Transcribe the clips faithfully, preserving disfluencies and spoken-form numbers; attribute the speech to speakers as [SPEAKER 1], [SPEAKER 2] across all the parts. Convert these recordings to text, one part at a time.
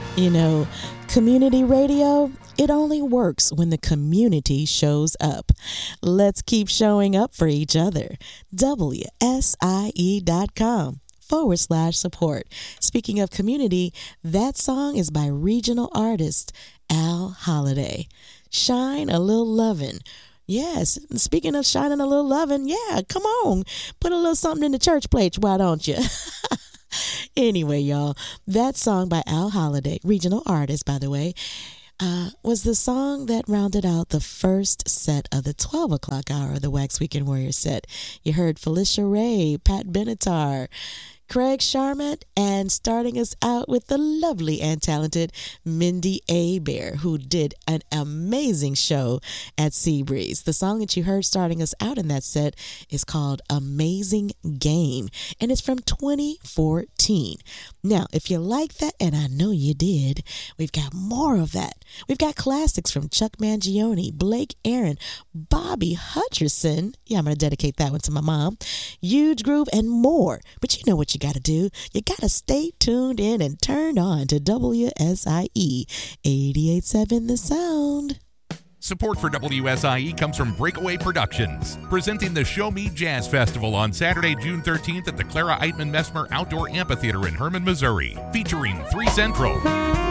[SPEAKER 1] You know, community radio, it only works when the community shows up. Let's keep showing up for each other. W S I E dot com forward slash support. Speaking of community, that song is by regional artist Al Holiday. Shine a Little Lovin'. Yes, speaking of shining a little lovin', yeah, come on. Put a little something in the church plate, why don't you? Anyway, y'all, that song by Al Holiday, regional artist, by the way, uh, was the song that rounded out the first set of the twelve o'clock hour of the Wax Weekend Warrior set. You heard Felicia Ray, Pat Benatar, Craig Sharmat, and starting us out with the lovely and talented Mindy Abair, who did an amazing show at Seabreeze. The song that you heard starting us out in that set is called Amazing Game, and it's from twenty fourteen. Now, if you like that, and I know you did, we've got more of that. We've got classics from Chuck Mangione, Blake Aaron, Bobby Hutcherson. Yeah, I'm going to dedicate that one to my mom. Huge Groove, and more. But you know what you got to do. You got to stay tuned in and turned on to W S I E eighty-eight point seven The Sound.
[SPEAKER 2] Support for W S I E comes from Breakaway Productions, presenting the Show Me Jazz Festival on Saturday, June thirteenth at the Clara Eitman Messmer Outdoor Amphitheater in Herman, Missouri, featuring Three Central,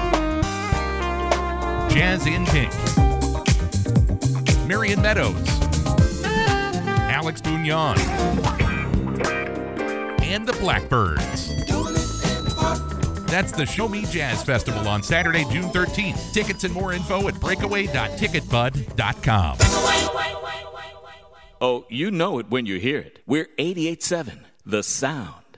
[SPEAKER 2] Jazz in Pink, Marion Meadows, Alex Bugnon, and the Blackbirds. That's the Show Me Jazz Festival on Saturday, June thirteenth. Tickets and more info at breakaway dot ticket bud dot com.
[SPEAKER 3] Oh, you know it when you hear it. We're eighty-eight point seven, The Sound.